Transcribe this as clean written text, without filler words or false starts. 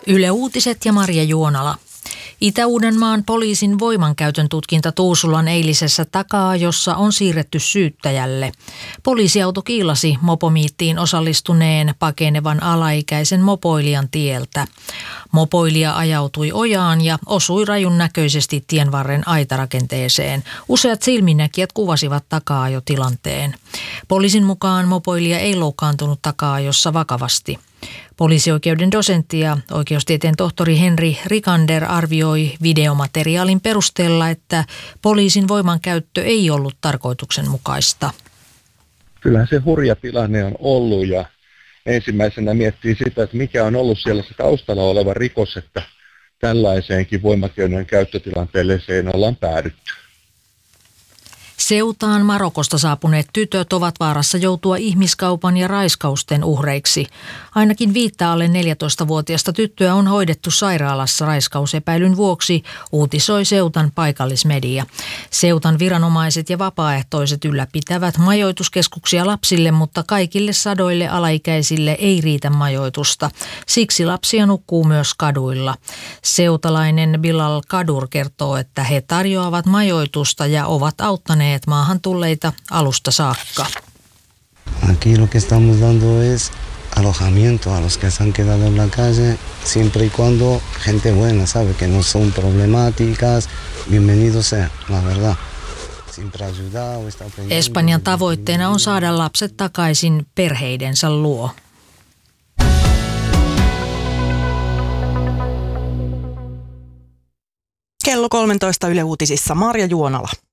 Yle Uutiset ja Marja Juonala. Itä-Uudenmaan poliisin voimankäytön tutkinta Tuusulan eilisessä taka-ajossa on siirretty syyttäjälle. Poliisiauto kiilasi mopomiittiin osallistuneen pakenevan alaikäisen mopoilijan tieltä. Mopoilija ajautui ojaan ja osui rajun näköisesti tienvarren aitarakenteeseen. Useat silminnäkijät kuvasivat taka-ajotilanteen. Poliisin mukaan mopoilija ei loukkaantunut taka-ajossa vakavasti. Poliisioikeuden dosentti ja oikeustieteen tohtori Henri Rikander arvioi videomateriaalin perusteella, että poliisin voimankäyttö ei ollut tarkoituksenmukaista. Kyllähän se hurja tilanne on ollut ja ensimmäisenä miettii sitä, että mikä on ollut siellä se taustalla oleva rikos, että tällaiseenkin voimakeinojen käyttötilanteeseen ollaan päädytty. Ceutaan Marokosta saapuneet tytöt ovat vaarassa joutua ihmiskaupan ja raiskausten uhreiksi. Ainakin 5 alle 14-vuotiaista tyttöä on hoidettu sairaalassa raiskausepäilyn vuoksi, uutisoi Ceutan paikallismedia. Ceutan viranomaiset ja vapaaehtoiset ylläpitävät majoituskeskuksia lapsille, mutta kaikille sadoille alaikäisille ei riitä majoitusta. Siksi lapsia nukkuu myös kaduilla. Ceutalainen Bilal Kadur kertoo, että he tarjoavat majoitusta ja ovat auttaneet maahan tulleita alusta saakka. Aquí lo que estamos dando es alojamiento a los que se han quedado en la calle, siempre y cuando gente buena, sabe que no son problemáticas, bienvenidos sea, la verdad. Espanjan tavoitteena on saada lapset takaisin perheidensä luo. Kello 13 Yle Uutisissa Marja Juonala.